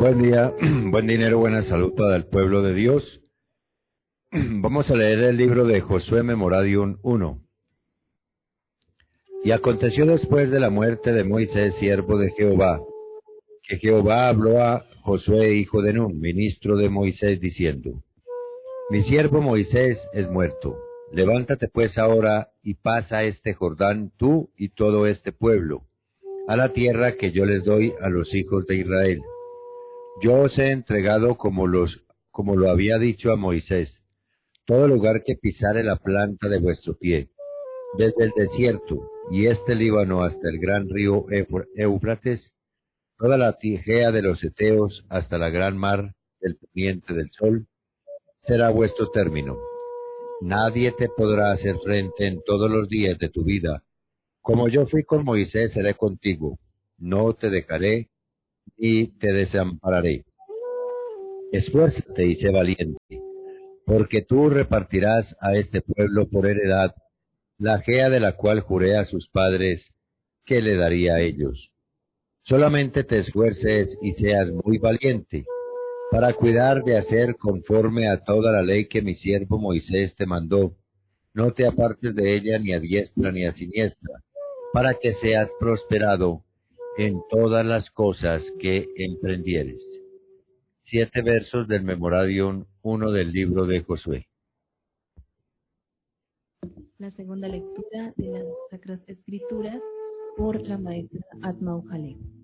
Buen día, buen dinero, buena salud para el pueblo de Dios. Vamos a leer el libro de Josué Memoradium 1. Y aconteció después de la muerte de Moisés, siervo de Jehová, que Jehová habló a Josué, hijo de Nun, ministro de Moisés, diciendo: Mi siervo Moisés es muerto. Levántate pues ahora y pasa este Jordán, tú y todo este pueblo, a la tierra que yo les doy a los hijos de Israel. Yo os he entregado como lo había dicho a Moisés, todo lugar que pisare la planta de vuestro pie, desde el desierto y este Líbano hasta el gran río Éufrates, toda la tijea de los Eteos hasta la gran mar del poniente del sol, será vuestro término. Nadie te podrá hacer frente en todos los días de tu vida. Como yo fui con Moisés, seré contigo. No te dejaré ni te desampararé. Esfuérzate y sé valiente, porque tú repartirás a este pueblo por heredad la ajea de la cual juré a sus padres que le daría a ellos. Solamente te esfuerces y seas muy valiente, para cuidar de hacer conforme a toda la ley que mi siervo Moisés te mandó. No te apartes de ella ni a diestra ni a siniestra, para que seas prosperado en todas las cosas que emprendieres. 7 versos del Memoradium 1 del libro de Josué. La segunda lectura de las Sacras Escrituras por la maestra Atma Ujale.